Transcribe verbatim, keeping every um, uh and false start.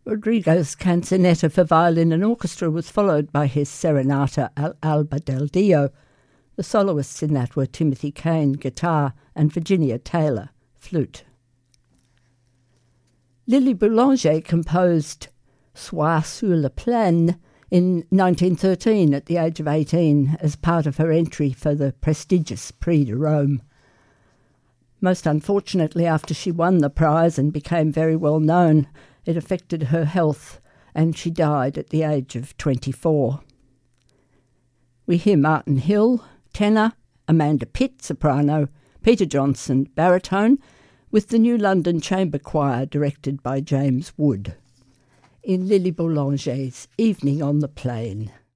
Rodrigo's canzonetta for violin and orchestra was followed by his Serenata al Alba del Dio. The soloists in that were Timothy Kane, guitar, and Virginia Taylor, flute. Lily Boulanger composed Soir sur la Plaine in nineteen thirteen at the age of eighteen as part of her entry for the prestigious Prix de Rome. Most unfortunately, after she won the prize and became very well known, it affected her health and she died at the age of twenty-four. We hear Martin Hill, tenor, Amanda Pitt, soprano, Peter Johnson, baritone, with the New London Chamber Choir directed by James Wood, in Lily Boulanger's Evening on the Plain.